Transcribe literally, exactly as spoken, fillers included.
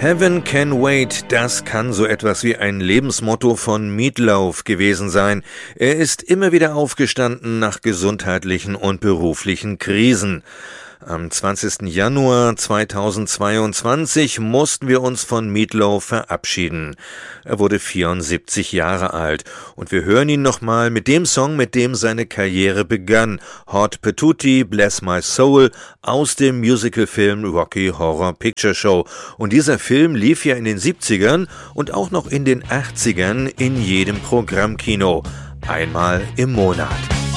Heaven Can Wait, das kann so etwas wie ein Lebensmotto von Meat Loaf gewesen sein. Er ist immer wieder aufgestanden nach gesundheitlichen und beruflichen Krisen. Am zwanzigsten Januar zweitausendzweiundzwanzig mussten wir uns von Meat Loaf verabschieden. Er wurde vierundsiebzig Jahre alt und wir hören ihn nochmal mit dem Song, mit dem seine Karriere begann, Hot Patootie, Bless My Soul, aus dem Musicalfilm Rocky Horror Picture Show. Und dieser Film lief ja in den siebzigern und auch noch in den achtzigern in jedem Programmkino, einmal im Monat.